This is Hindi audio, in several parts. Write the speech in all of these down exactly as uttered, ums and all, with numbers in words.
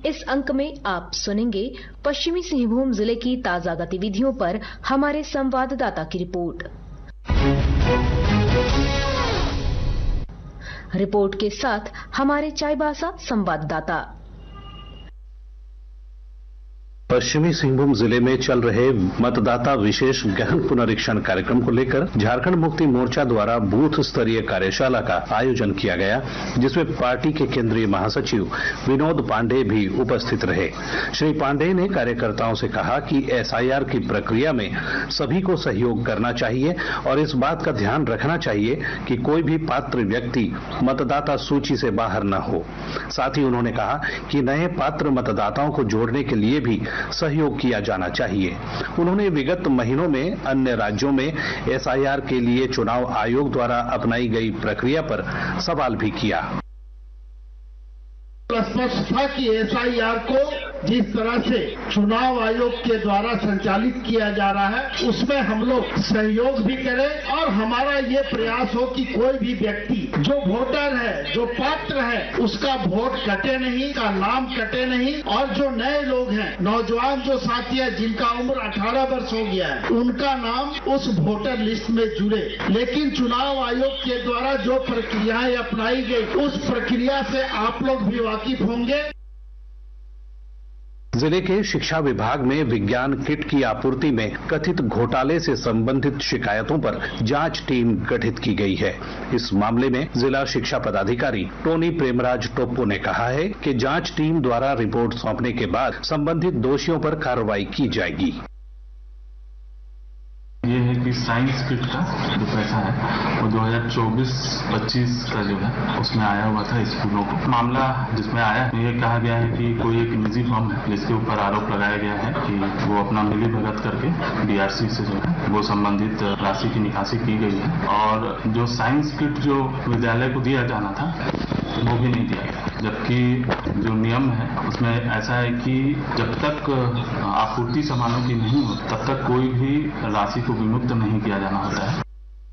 इस अंक में आप सुनेंगे पश्चिमी सिंहभूम जिले की ताजा गतिविधियों पर हमारे संवाददाता की रिपोर्ट। रिपोर्ट के साथ हमारे चाईबासा संवाददाता। पश्चिमी सिंहभूम जिले में चल रहे मतदाता विशेष गहन पुनरीक्षण कार्यक्रम को लेकर झारखंड मुक्ति मोर्चा द्वारा बूथ स्तरीय कार्यशाला का आयोजन किया गया, जिसमें पार्टी के केंद्रीय महासचिव विनोद पांडे भी उपस्थित रहे। श्री पांडे ने कार्यकर्ताओं से कहा कि एस आई आर की प्रक्रिया में सभी को सहयोग करना चाहिए और इस बात का ध्यान रखना चाहिए कि कोई भी पात्र व्यक्ति मतदाता सूची से बाहर न हो। साथ ही उन्होंने कहा कि नए पात्र मतदाताओं को जोड़ने के लिए भी सहयोग किया जाना चाहिए। उन्होंने विगत महीनों में अन्य राज्यों में एस आई आर के लिए चुनाव आयोग द्वारा अपनाई गई प्रक्रिया पर सवाल भी किया। स्पष्ट था कि एस आई आर को जिस तरह से चुनाव आयोग के द्वारा संचालित किया जा रहा है, उसमें हम लोग सहयोग भी करें और हमारा ये प्रयास हो कि कोई भी व्यक्ति जो वोटर है, जो पात्र है, उसका वोट कटे नहीं, का नाम कटे नहीं। और जो नए लोग हैं, नौजवान जो साथी है जिनका उम्र अठारह वर्ष हो गया है, उनका नाम उस वोटर लिस्ट में जुड़े। लेकिन चुनाव आयोग के द्वारा जो प्रक्रियाएं अपनाई गई, उस प्रक्रिया से आप लोग भी वाकिफ होंगे। जिले के शिक्षा विभाग में विज्ञान किट की आपूर्ति में कथित घोटाले से संबंधित शिकायतों पर जांच टीम गठित की गई है। इस मामले में जिला शिक्षा पदाधिकारी टोनी प्रेमराज टोप्पो ने कहा है कि जांच टीम द्वारा रिपोर्ट सौंपने के बाद संबंधित दोषियों पर कार्रवाई की जाएगी। ये है कि साइंस किट का जो पैसा है वो दो हज़ार चौबीस पच्चीस का जो है उसमें आया हुआ था स्कूलों को। मामला जिसमें आया है ये कहा गया है कि कोई एक निजी फर्म है जिसके ऊपर आरोप लगाया गया है कि वो अपना मिली भगत करके डी आर सी से जो है वो संबंधित राशि की निकासी की गई है। और जो साइंस किट जो विद्यालय को दिया जाना था वो भी नहीं दिया गया, जबकि जो नियम है उसमें ऐसा है कि जब तक आपूर्ति सामानों की नहीं हो तब तक कोई भी राशि को विमुक्त नहीं किया जाना होता है।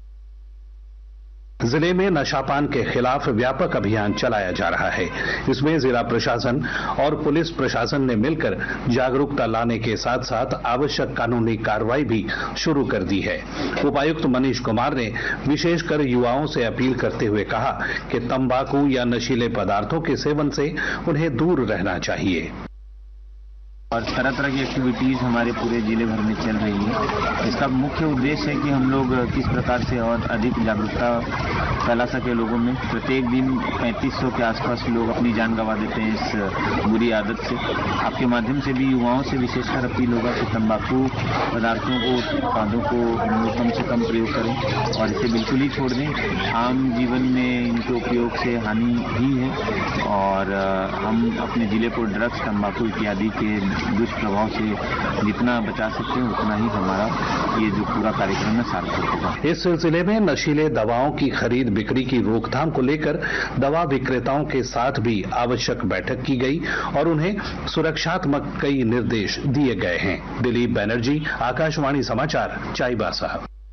जिले में नशापान के खिलाफ व्यापक अभियान चलाया जा रहा है। इसमें जिला प्रशासन और पुलिस प्रशासन ने मिलकर जागरूकता लाने के साथ साथ आवश्यक कानूनी कार्रवाई भी शुरू कर दी है। उपायुक्त मनीष कुमार ने विशेषकर युवाओं से अपील करते हुए कहा कि तंबाकू या नशीले पदार्थों के सेवन से उन्हें दूर रहना चाहिए। और तरह तरह की एक्टिविटीज़ हमारे पूरे जिले भर में चल रही है। इसका मुख्य उद्देश्य है कि हम लोग किस प्रकार से और अधिक जागरूकता फैला सके लोगों में। प्रत्येक दिन पैंतीस सौ के आसपास लोग अपनी जान गंवा देते हैं इस बुरी आदत से। आपके माध्यम से भी युवाओं से विशेषकर अपील होगा कि तंबाकू पदार्थों को, उत्पादों को हम लोग कम से कम प्रयोग करें और इसे बिल्कुल ही छोड़ दें। आम जीवन में इनके उपयोग से हानि भी है और हम अपने जिले को ड्रग्स, तंबाकू इत्यादि के दुष्प्रभाव से जितना बचा सकते हैं उतना ही हमारा ये जो पूरा कार्यक्रम है सार्थक होगा। इस सिलसिले में नशीले दवाओं की खरीद बिक्री की रोकथाम को लेकर दवा विक्रेताओं के साथ भी आवश्यक बैठक की गई और उन्हें सुरक्षात्मक कई निर्देश दिए गए हैं। दिलीप बनर्जी, आकाशवाणी समाचार, चाईबासा।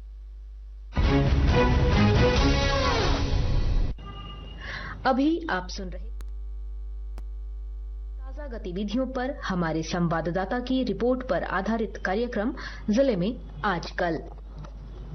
अभी आप सुन रहे गतिविधियों पर हमारे संवाददाता की रिपोर्ट पर आधारित कार्यक्रम जिले में आजकल।